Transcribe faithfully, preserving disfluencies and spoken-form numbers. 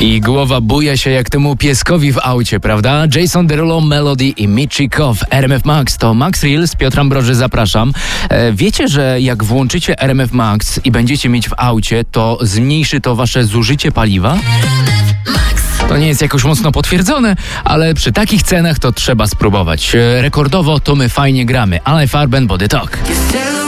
I głowa buja się jak temu pieskowi w aucie, prawda? Jason Derulo, Melody i Mitchie Kow. R M F Max to Max Reels, Piotr Ambroży, zapraszam. E, wiecie, że jak włączycie R M F Max i będziecie mieć w aucie, to zmniejszy to wasze zużycie paliwa? To nie jest jakoś mocno potwierdzone, ale przy takich cenach to trzeba spróbować. E, rekordowo to my fajnie gramy. Ale Farben Body Talk.